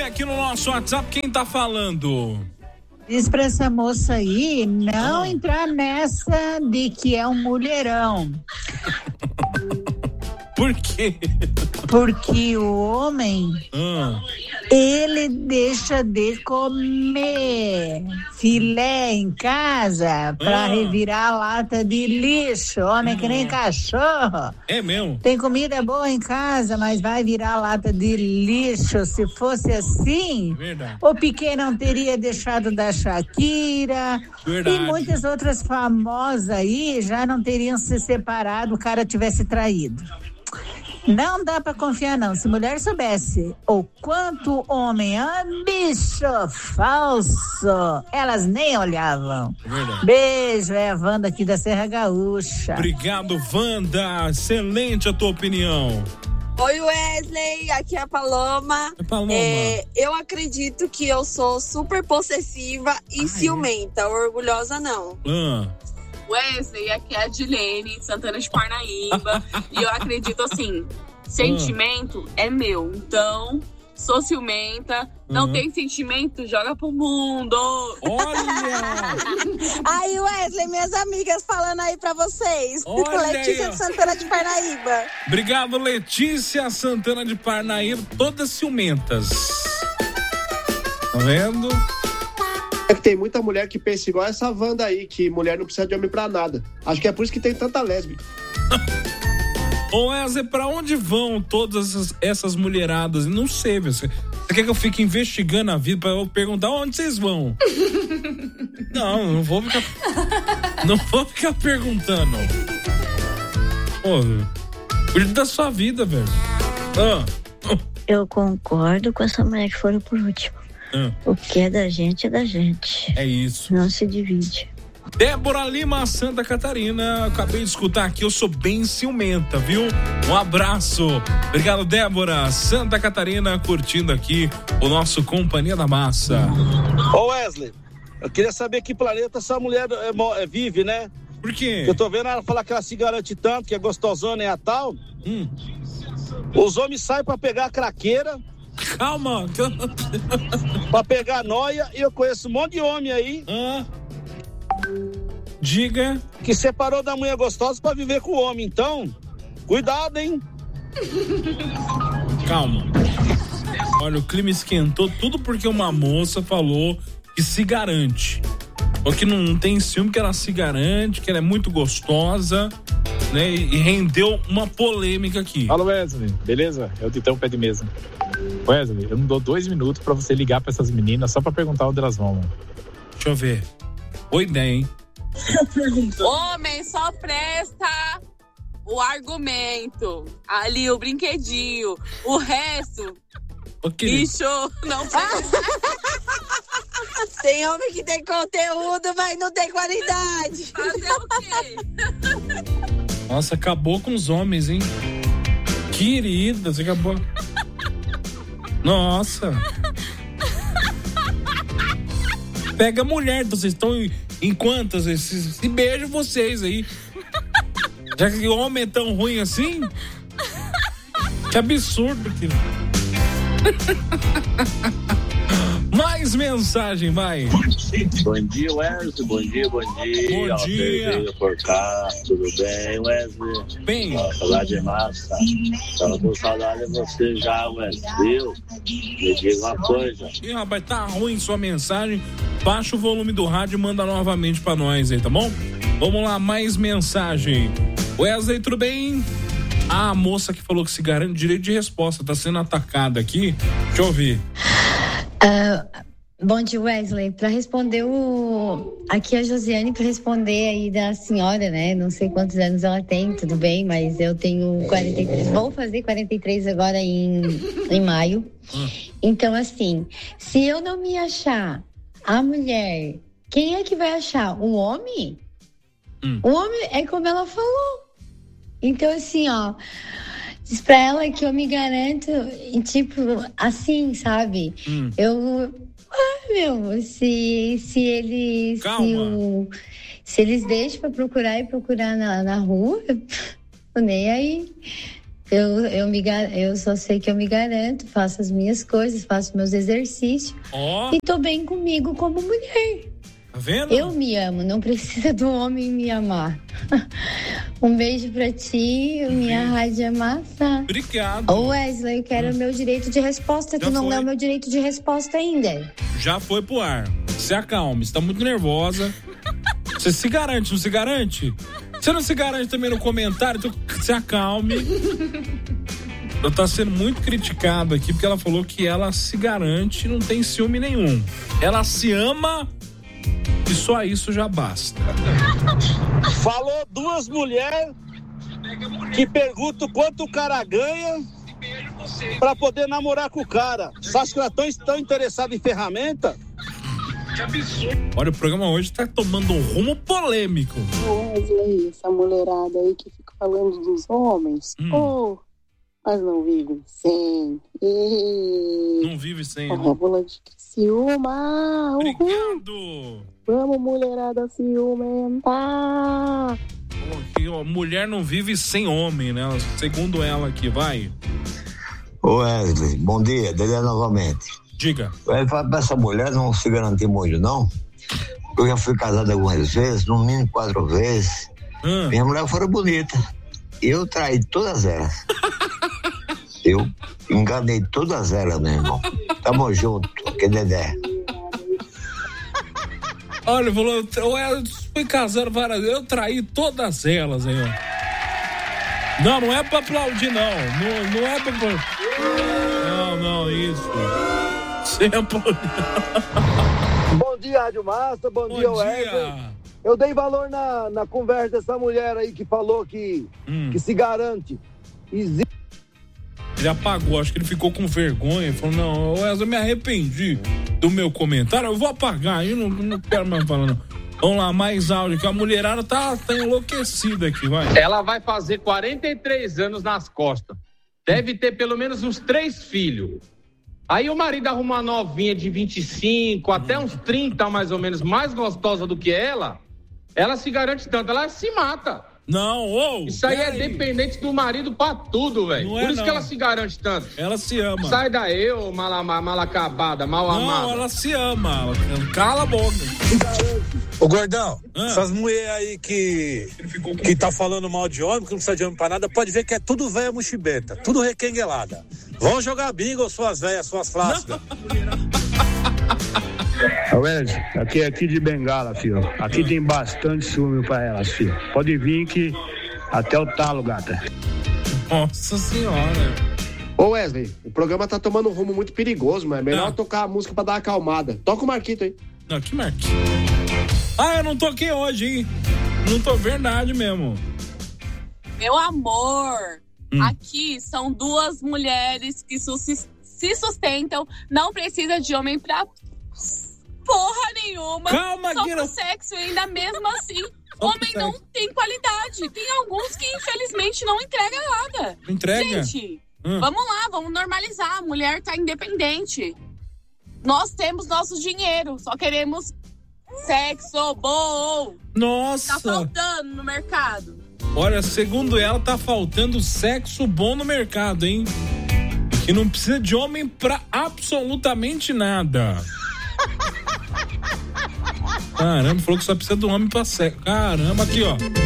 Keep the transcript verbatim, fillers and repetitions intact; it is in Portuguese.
aqui no nosso WhatsApp, quem tá falando? Diz pra essa moça aí não ah. entrar nessa de que é um mulherão. Por quê? Porque o homem, ah. ele deixa de comer filé em casa pra ah. revirar a lata de lixo. Homem é que nem cachorro. É mesmo? Tem comida boa em casa, mas vai virar lata de lixo. Se fosse assim, verdade, o Piquet não teria deixado da Shakira. Verdade. E muitas outras famosas aí já não teriam se separado, o cara tivesse traído. Não dá pra confiar, não. Se mulher soubesse o quanto homem é bicho falso, elas nem olhavam. Verdade. Beijo, é a Wanda aqui da Serra Gaúcha. Obrigado, Wanda. Excelente a tua opinião. Oi, Wesley, aqui é a Paloma. É Paloma. É, eu acredito que eu sou super possessiva e Ai. ciumenta, orgulhosa não. Ah. Wesley, aqui é a Dilene, Santana de Parnaíba. E eu acredito assim, sentimento uhum. é meu. Então, sou ciumenta, não uhum. tem sentimento, joga pro mundo. Olha! Aí, Wesley, minhas amigas falando aí pra vocês. Olha Letícia aí. de Santana de Parnaíba. Obrigado, Letícia Santana de Parnaíba, todas ciumentas. Tá vendo? É que tem muita mulher que pensa igual essa Wanda aí, que mulher não precisa de homem pra nada. Acho que é por isso que tem tanta lésbica. Ô Wesley, pra onde vão todas essas, essas mulheradas? Não sei, você, você quer que eu fique investigando a vida pra eu perguntar onde vocês vão? Não, não vou ficar não vou ficar perguntando. Pô, cuide da sua vida, velho. Ah. Eu concordo com essa mulher que foram por último. Hum. O que é da gente é da gente. É isso. Não se divide. Débora Lima, Santa Catarina. Acabei de escutar aqui, eu sou bem ciumenta, viu? Um abraço. Obrigado, Débora. Santa Catarina, curtindo aqui o nosso Companhia da Massa. Ô Wesley, eu queria saber que planeta essa mulher é, é, vive, né? Por quê? Eu tô vendo ela falar que ela se garante tanto, que é gostosona e a tal. Hum. Os homens saem pra pegar a craqueira. Calma. Pra pegar a noia, e eu conheço um monte de homem aí. Ah. Diga. Que separou da mulher gostosa pra viver com o homem. Então, cuidado, hein? Calma. Olha, o clima esquentou tudo porque uma moça falou que se garante. Ou que não, não tem ciúme, que ela se garante, que ela é muito gostosa, né? E rendeu uma polêmica aqui. Fala, Wesley. Beleza? Eu te tenho um pé de mesa. Wesley, eu não dou dois minutos pra você ligar pra essas meninas só pra perguntar onde elas vão, mano. Deixa eu ver. Boa ideia, hein? Homem só presta o argumento, ali o brinquedinho, o resto, bicho, não presta. Tem homem que tem conteúdo, mas não tem qualidade. Fazer o quê? Nossa, acabou com os homens, hein? Querida, você acabou. Nossa. Pega a mulher, vocês estão em, em quantas? Se, se beijam vocês aí. Já que o homem é tão ruim assim? Que absurdo, querido. Mais mensagem, vai. Bom dia, Wesley. Bom dia, bom dia. Bom dia. Por cá, tudo bem, Wesley? Bem. Saudade de massa. Tava com saudade de você já, Wesley. Viu? Me diga uma coisa. Ih, rapaz, tá ruim sua mensagem. Baixa o volume do rádio e manda novamente pra nós aí, tá bom? Vamos lá, mais mensagem. Wesley, tudo bem? Ah, a moça que falou que se garante direito de resposta tá sendo atacada aqui. Deixa eu ouvir. Uh, bom dia, Wesley. Para responder o... Aqui a Josiane, para responder aí da senhora, né? Não sei quantos anos ela tem, tudo bem, mas eu tenho quarenta e três. Vou fazer quarenta e três agora em, em maio. Hum. Então, assim, se eu não me achar a mulher, quem é que vai achar? O homem? Hum. O homem é como ela falou. Então, assim, ó... Diz pra ela que eu me garanto, tipo, assim, sabe? Hum. Eu, ah, meu, se, se eles, se, o, se eles deixam pra procurar e procurar na, na rua, eu nem aí. Eu, eu, me, eu só sei que eu me garanto, faço as minhas coisas, faço meus exercícios oh. e tô bem comigo como mulher. Tá vendo? Eu me amo, não precisa do homem me amar. Um beijo pra ti, minha rádio é massa. Obrigado. Ô Wesley, eu quero o hum. meu direito de resposta. Já tu não foi. Deu o meu direito de resposta ainda. Já foi pro ar. Se acalme, você tá muito nervosa. Você se garante, não se garante? Você não se garante também no comentário, então se acalme. Eu tô sendo muito criticado aqui porque ela falou que ela se garante e não tem ciúme nenhum. Ela se ama e só isso já basta. Falou duas mulheres que perguntam quanto o cara ganha pra poder namorar com o cara. Você acha que elas estão interessadas em ferramenta? Olha, o programa hoje tá tomando um rumo polêmico. Wesley, essa mulherada aí que fica falando dos homens. Hum. Oh, mas não vive sem. E... Não vive sem. A Rébola de Criciúma. Obrigado. Uhul. Vamos, mulherada ciumenta. Oh, mulher não vive sem homem, né? Segundo ela aqui, vai. Ô Wesley, bom dia, Dedé novamente. Diga. Ele fala pra essa mulher não se garantir muito, não. Eu já fui casado algumas vezes, no mínimo quatro vezes. Hum. Minha mulher foi bonita. Eu traí todas elas. Eu enganei todas elas, meu irmão. Tamo junto, que Dedé. Olha, falou, eu fui casado várias vezes, eu traí todas elas, hein? Não, não é pra aplaudir, não. Não, não é pra... Não, não, isso. Sempre. Bom dia, Rádio Massa, bom, bom dia, Wesley. Eu dei valor na, na conversa dessa mulher aí que falou que, hum. que se garante. Existe. Ele apagou, acho que ele ficou com vergonha. Falou, não, Wesley, eu me arrependi do meu comentário, eu vou apagar, eu não, não quero mais falar, não. Vamos lá, mais áudio, que a mulherada tá, tá enlouquecida aqui, vai. Ela vai fazer quarenta e três anos nas costas. Deve ter pelo menos uns três filhos. Aí o marido arruma uma novinha de vinte e cinco, até uns trinta mais ou menos, mais gostosa do que ela. Ela se garante tanto, ela se mata. Não, ou oh, isso aí é aí. Dependente do marido pra tudo, velho. Por é, isso não. Que ela se garante tanto. Ela se ama. Sai daí, ô mal, mal acabada, mal não, amada. Não, ela se ama. Cala a boca. Ô, Gordão, ah. essas mulheres aí que, que tá falando mal de homem, que não precisa de homem pra nada, pode ver que é tudo velha mochibenta, tudo requenguelada. Vão jogar bingo, suas velhas, suas flascas. Wesley, aqui é aqui de Bengala, filho. Aqui tem bastante ciúme pra elas, filho. Pode vir que até o talo, gata. Nossa senhora. Ô Wesley, o programa tá tomando um rumo muito perigoso, mas é melhor ah. tocar a música pra dar uma acalmada. Toca o Marquito aí. Não, que Marquito? Ah, eu não toquei hoje, hein? Não tô, verdade mesmo. Meu amor, hum. aqui são duas mulheres que se sustentam, não precisa de homem pra... porra nenhuma. Calma, só Guira. pro sexo e ainda mesmo assim. Homem não tem qualidade. Tem alguns que infelizmente não entrega nada. Entrega? Gente, hum. vamos lá, vamos normalizar. A mulher tá independente. Nós temos nosso dinheiro, só queremos sexo bom. Nossa. Tá faltando no mercado. Olha, segundo ela, tá faltando sexo bom no mercado, hein? E não precisa de homem pra absolutamente nada. Caramba, falou que só precisa do homem pra sexo. Caramba, aqui, ó.